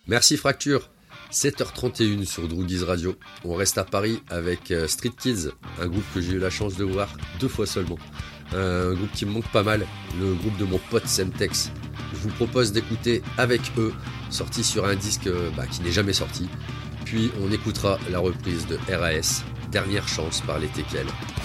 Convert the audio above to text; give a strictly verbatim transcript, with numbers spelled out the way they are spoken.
Merci Fracture. sept heures trente et une sur Droogies Radio. On reste à Paris avec Street Kids, un groupe que j'ai eu la chance de voir deux fois seulement. Un groupe qui me manque pas mal, le groupe de mon pote Semtex. Je vous propose d'écouter Avec eux, sorti sur un disque bah, qui n'est jamais sorti. Puis on écoutera la reprise de R A S, Dernière chance par les Teckels.